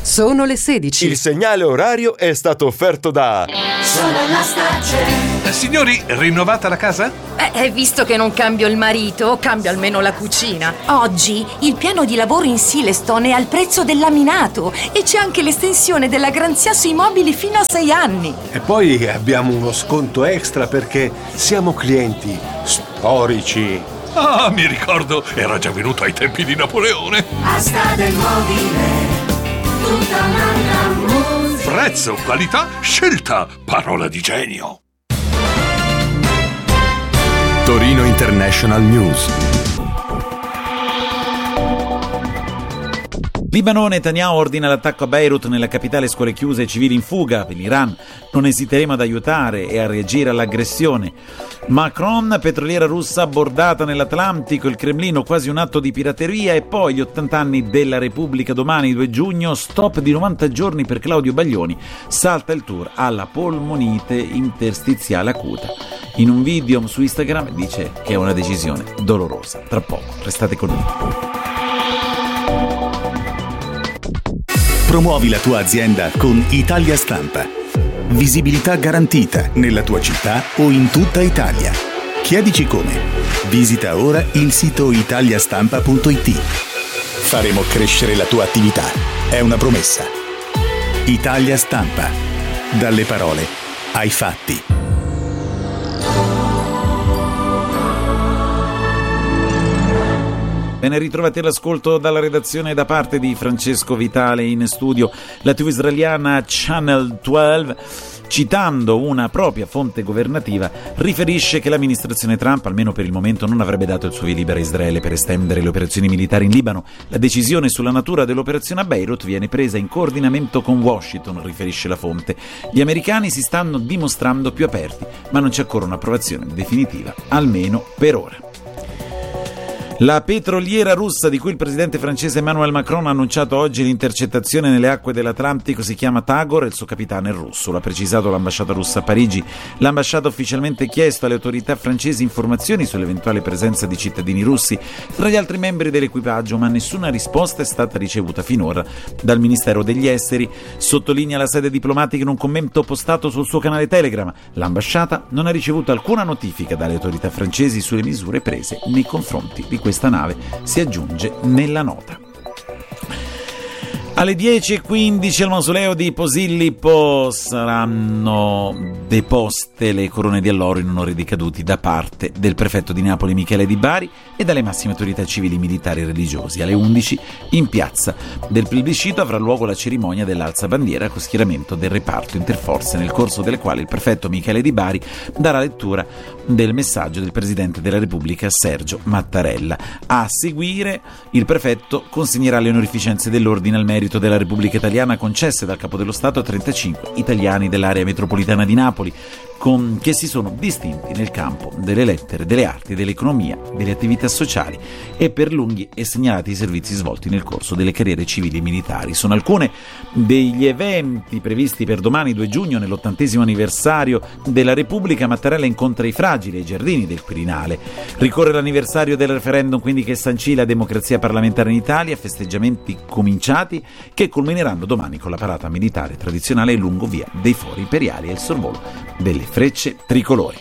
Sono le 16. Il segnale orario è stato offerto da Signori, rinnovata la casa? Visto che non cambio il marito, cambio almeno la cucina. Oggi il piano di lavoro in Silestone è al prezzo del laminato e c'è anche l'estensione della garanzia sui mobili fino a 6 anni. E poi abbiamo uno sconto extra perché siamo clienti storici. Ah, mi ricordo, era già venuto ai tempi di Napoleone. Asta del mobile, tutta un'altra musica. Prezzo, qualità, scelta, parola di genio. Torino International News. Libano, Netanyahu ordina l'attacco a Beirut, nella capitale scuole chiuse e civili in fuga. Per l'Iran non esiteremo ad aiutare e a reagire all'aggressione. Macron, petroliera russa abbordata nell'Atlantico, il Cremlino quasi un atto di pirateria. E poi gli 80 anni della Repubblica domani 2 giugno, stop di 90 giorni per Claudio Baglioni, salta il tour alla polmonite interstiziale acuta. In un video su Instagram dice che è una decisione dolorosa. Tra poco, restate con noi. Promuovi la tua azienda con Italia Stampa. Visibilità garantita nella tua città o in tutta Italia. Chiedici come. Visita ora il sito italiastampa.it. Faremo crescere la tua attività. È una promessa. Italia Stampa. Dalle parole ai fatti. Ben ritrovati all'ascolto dalla redazione da parte di Francesco Vitale. In studio la TV israeliana Channel 12, citando una propria fonte governativa, riferisce che l'amministrazione Trump, almeno per il momento, non avrebbe dato il suo via libera a Israele per estendere le operazioni militari in Libano. La decisione sulla natura dell'operazione a Beirut viene presa in coordinamento con Washington, riferisce la fonte. Gli americani si stanno dimostrando più aperti, ma non c'è ancora un'approvazione definitiva, almeno per ora. La petroliera russa di cui il presidente francese Emmanuel Macron ha annunciato oggi l'intercettazione nelle acque dell'Atlantico si chiama Tagor e il suo capitano è russo. L'ha precisato l'ambasciata russa a Parigi. L'ambasciata ha ufficialmente chiesto alle autorità francesi informazioni sull'eventuale presenza di cittadini russi tra gli altri membri dell'equipaggio, ma nessuna risposta è stata ricevuta finora dal Ministero degli Esteri. Sottolinea la sede diplomatica in un commento postato sul suo canale Telegram. L'ambasciata non ha ricevuto alcuna notifica dalle autorità francesi sulle misure prese nei confronti di questa nave, si aggiunge nella nota. Alle 10:15 al mausoleo di Posillipo saranno deposte le corone di alloro in onore dei caduti da parte del prefetto di Napoli Michele Di Bari e dalle massime autorità civili, militari e religiosi. Alle 11 in piazza del plebiscito avrà luogo la cerimonia dell'alzabandiera con schieramento del reparto interforze, nel corso delle quali il prefetto Michele Di Bari darà lettura del messaggio del Presidente della Repubblica Sergio Mattarella. A seguire il prefetto consegnerà le onorificenze dell'Ordine al merito della Repubblica Italiana concesse dal Capo dello Stato a 35 italiani dell'area metropolitana di Napoli che si sono distinti nel campo delle lettere, delle arti, dell'economia, delle attività sociali e per lunghi e segnalati servizi svolti nel corso delle carriere civili e militari. Sono alcune degli eventi previsti per domani 2 giugno nell'80° anniversario della Repubblica. Mattarella incontra i fragili ai giardini del Quirinale. Ricorre l'anniversario del referendum, quindi, che sancì la democrazia parlamentare in Italia, festeggiamenti cominciati che culmineranno domani con la parata militare tradizionale lungo via dei Fori Imperiali e il sorvolo delle frecce tricolori.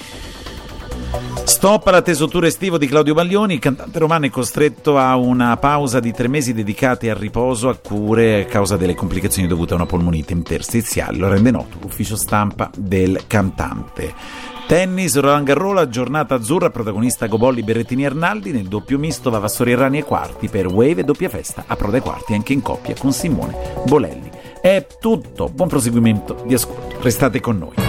Stop all'atteso tour estivo di Claudio Baglioni. Il cantante romano è costretto a una pausa di 3 mesi dedicati al riposo a cure a causa delle complicazioni dovute a una polmonite interstiziale. Lo rende noto l'ufficio stampa del cantante. Tennis, Roland Garros, giornata azzurra, protagonista Gobolli, Berrettini e Arnaldi. Nel doppio misto Vavassori e Rani ai quarti. Per Wave e doppia festa approda ai quarti anche in coppia con Simone Bolelli. È tutto, buon proseguimento di ascolto, restate con noi.